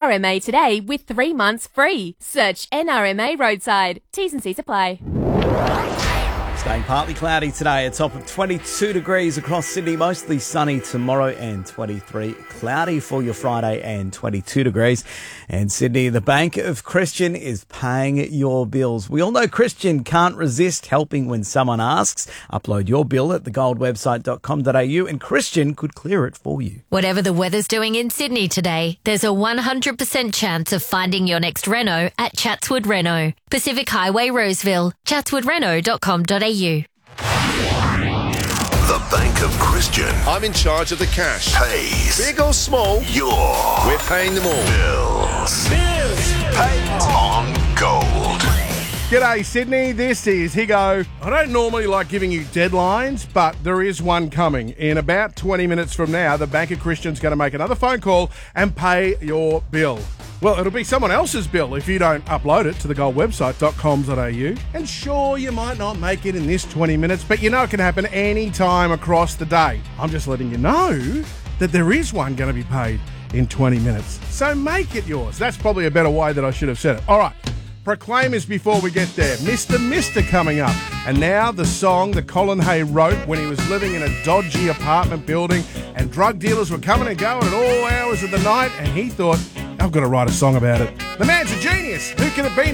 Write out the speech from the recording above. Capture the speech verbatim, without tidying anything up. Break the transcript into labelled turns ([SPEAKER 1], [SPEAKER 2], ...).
[SPEAKER 1] R M A today with three months free. Search N R M A Roadside. T's and C's apply.
[SPEAKER 2] Staying partly cloudy today, a top of twenty-two degrees across Sydney, mostly sunny tomorrow and twenty-three. Cloudy for your Friday and twenty-two degrees. And Sydney, the Bank of Christian is paying your bills. We all know Christian can't resist helping when someone asks. Upload your bill at the gold website dot com dot a u and Christian could clear it for you.
[SPEAKER 3] Whatever the weather's doing in Sydney today, there's a one hundred percent chance of finding your next reno at Chatswood Reno. Pacific Highway, Roseville. chatswood reno dot com dot a u.
[SPEAKER 4] The Bank of Christian
[SPEAKER 5] I'm in charge of the cash.
[SPEAKER 4] pays
[SPEAKER 5] Big or small,
[SPEAKER 4] your
[SPEAKER 5] we're paying them all.
[SPEAKER 4] bills. Bills paid on gold.
[SPEAKER 6] G'day Sydney, this is Higo. I don't normally like giving you deadlines, but there is one coming. In about twenty minutes from now, the Bank of Christian's going to make another phone call and pay your bill. Well, it'll be someone else's bill if you don't upload it to the gold website dot com dot a u. And sure, you might not make it in this twenty minutes, but you know it can happen any time across the day. I'm just letting you know that there is one going to be paid in twenty minutes. So make it yours. That's probably a better way that I should have said it. All right. Proclaimers before we get there. Mister Mister coming up. And now the song that Colin Hay wrote when he was living in a dodgy apartment building and drug dealers were coming and going at all hours of the night, and he thought, I've got to write a song about it. The man's a genius. Who can it be?